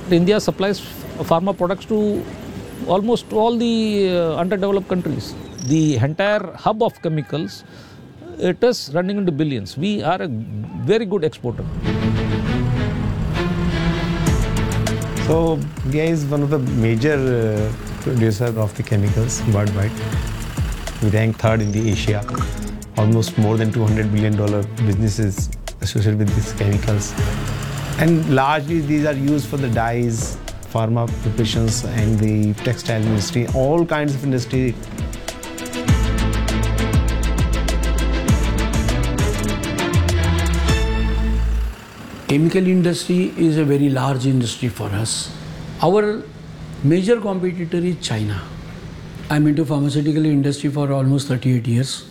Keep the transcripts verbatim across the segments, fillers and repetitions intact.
India supplies pharma products to almost all the uh, underdeveloped countries. The entire hub of chemicals, it is running into billions. We are a very good exporter. So India is one of the major uh, producers of the chemicals worldwide. We rank third in the Asia. Almost more than two hundred billion dollars businesses associated with these chemicals. And largely these are used for the dyes, pharma preparations and the textile industry, all kinds of industry. Chemical industry is a very large industry for us. Our major competitor is China. I'm into pharmaceutical industry for almost thirty-eight years.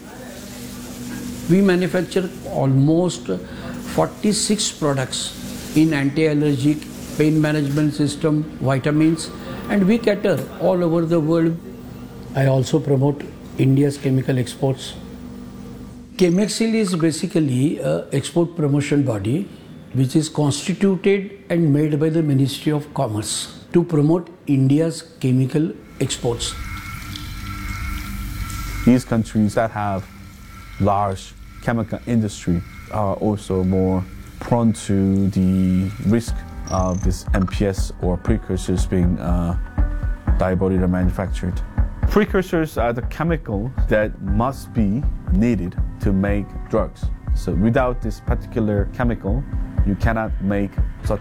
We manufacture almost forty-six products in anti-allergic, pain management system, vitamins, and we cater all over the world. I also promote India's chemical exports. Chemexil is basically an export promotion body which is constituted and made by the Ministry of Commerce to promote India's chemical exports. These countries that have large chemical industry are also more prone to the risk of this M P S or precursors being uh, diabolically manufactured. Precursors are the chemical that must be needed to make drugs. So without this particular chemical, you cannot make such